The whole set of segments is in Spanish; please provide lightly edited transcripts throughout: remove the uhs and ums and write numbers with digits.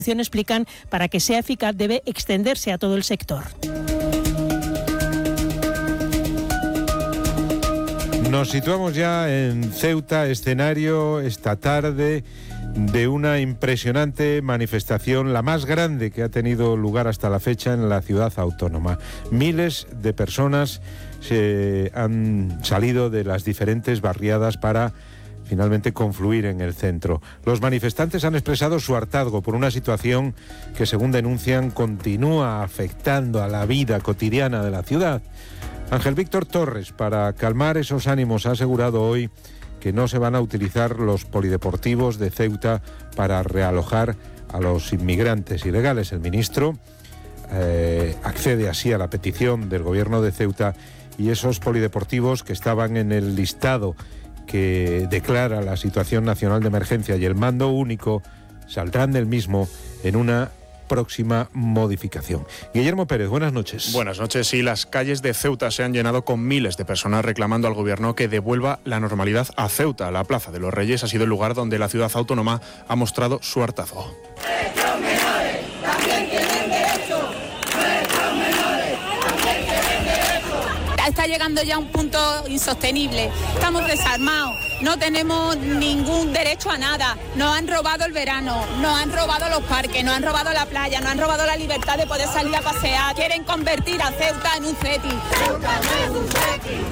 explican, para que sea eficaz debe extenderse a todo el sector. Nos situamos ya en Ceuta, escenario esta tarde de una impresionante manifestación, la más grande que ha tenido lugar hasta la fecha en la ciudad autónoma. Miles de personas se han salido de las diferentes barriadas para finalmente confluir en el centro. Los manifestantes han expresado su hartazgo por una situación que, según denuncian, continúa afectando a la vida cotidiana de la ciudad. Ángel Víctor Torres, para calmar esos ánimos, ha asegurado hoy que no se van a utilizar los polideportivos de Ceuta para realojar a los inmigrantes ilegales. El ministro accede así a la petición del gobierno de Ceuta, y esos polideportivos que estaban en el listado que declara la situación nacional de emergencia y el mando único saldrán del mismo en una próxima modificación. Guillermo Pérez, buenas noches. Buenas noches. Sí, las calles de Ceuta se han llenado con miles de personas reclamando al gobierno que devuelva la normalidad a Ceuta. La Plaza de los Reyes ha sido el lugar donde la ciudad autónoma ha mostrado su hartazgo. Nuestros menores también tienen derecho. Nuestros menores también tienen derecho. Está llegando ya a un punto insostenible. Estamos desarmados. No tenemos ningún derecho a nada. Nos han robado el verano, nos han robado los parques, nos han robado la playa, nos han robado la libertad de poder salir a pasear. Quieren convertir a Ceuta en un CETI. Ceuta no es un CETI.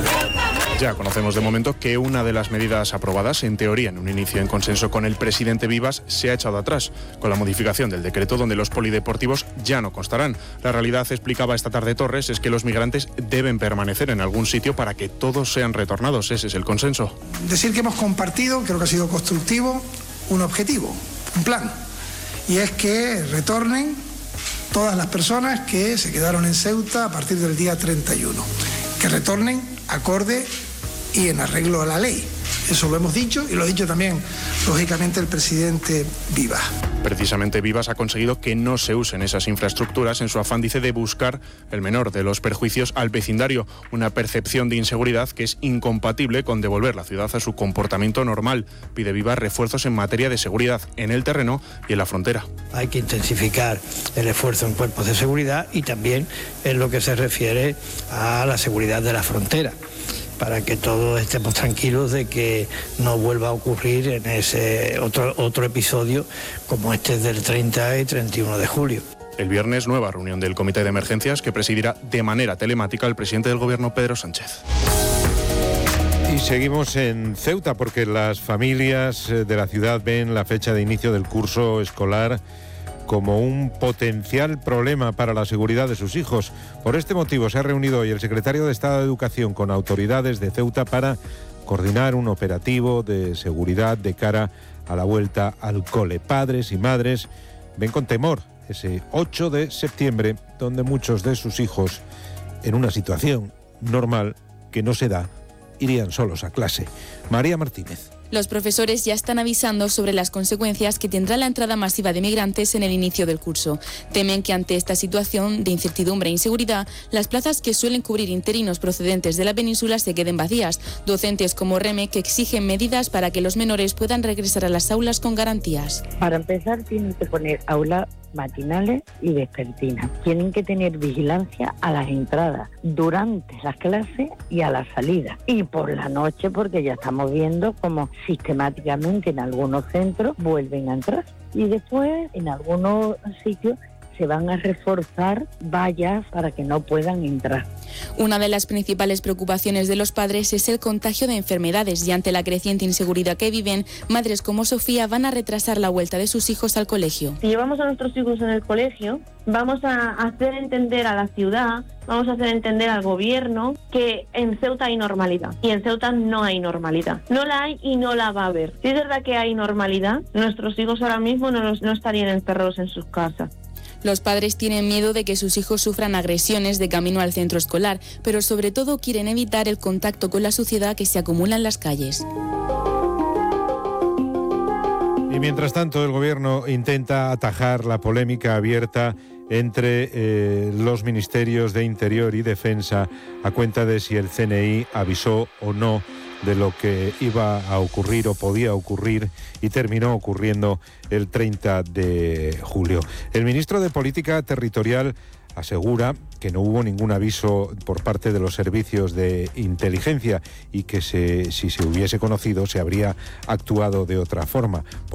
Ya conocemos de momento que una de las medidas aprobadas, en teoría en un inicio en consenso con el presidente Vivas, se ha echado atrás, con la modificación del decreto donde los polideportivos ya no constarán. La realidad, explicaba esta tarde Torres, es que los migrantes deben permanecer en algún sitio para que todos sean retornados. Ese es el consenso. Decir que hemos compartido, creo que ha sido constructivo, un objetivo, un plan, y es que retornen todas las personas que se quedaron en Ceuta a partir del día 31, que retornen acorde y en arreglo a la ley. Eso lo hemos dicho, y lo ha dicho también, lógicamente, el presidente Vivas. Precisamente Vivas ha conseguido que no se usen esas infraestructuras en su afán, dice, de buscar el menor de los perjuicios al vecindario, una percepción de inseguridad que es incompatible con devolver la ciudad a su comportamiento normal. Pide Vivas refuerzos en materia de seguridad en el terreno y en la frontera. Hay que intensificar el esfuerzo en cuerpos de seguridad y también en lo que se refiere a la seguridad de la frontera, para que todos estemos tranquilos de que no vuelva a ocurrir en ese otro episodio como este del 30 y 31 de julio. El viernes, nueva reunión del Comité de Emergencias que presidirá de manera telemática el presidente del Gobierno, Pedro Sánchez. Y seguimos en Ceuta porque las familias de la ciudad ven la fecha de inicio del curso escolar como un potencial problema para la seguridad de sus hijos. Por este motivo se ha reunido hoy el secretario de Estado de Educación con autoridades de Ceuta para coordinar un operativo de seguridad de cara a la vuelta al cole. Padres y madres ven con temor ese 8 de septiembre, donde muchos de sus hijos, en una situación normal que no se da, irían solos a clase. María Martínez. Los profesores ya están avisando sobre las consecuencias que tendrá la entrada masiva de migrantes en el inicio del curso. Temen que ante esta situación de incertidumbre e inseguridad, las plazas que suelen cubrir interinos procedentes de la península se queden vacías. Docentes como Reme que exigen medidas para que los menores puedan regresar a las aulas con garantías. Para empezar, tienen que poner aulas matinales y vespertinas. Tienen que tener vigilancia a las entradas, durante las clases y a la salida. Y por la noche, porque ya estamos viendo cómo sistemáticamente en algunos centros vuelven a entrar. Y después, en algunos sitios, se van a reforzar vallas para que no puedan entrar. Una de las principales preocupaciones de los padres es el contagio de enfermedades y ante la creciente inseguridad que viven, madres como Sofía van a retrasar la vuelta de sus hijos al colegio. Si llevamos a nuestros hijos en el colegio, vamos a hacer entender a la ciudad, vamos a hacer entender al gobierno que en Ceuta hay normalidad y en Ceuta no hay normalidad. No la hay y no la va a haber. Si es verdad que hay normalidad, nuestros hijos ahora mismo no estarían encerrados en sus casas. Los padres tienen miedo de que sus hijos sufran agresiones de camino al centro escolar, pero sobre todo quieren evitar el contacto con la suciedad que se acumula en las calles. Y mientras tanto, el gobierno intenta atajar la polémica abierta entre los ministerios de Interior y Defensa a cuenta de si el CNI avisó o no de lo que iba a ocurrir o podía ocurrir y terminó ocurriendo el 30 de julio. El ministro de Política Territorial asegura que no hubo ningún aviso por parte de los servicios de inteligencia y que si se hubiese conocido se habría actuado de otra forma.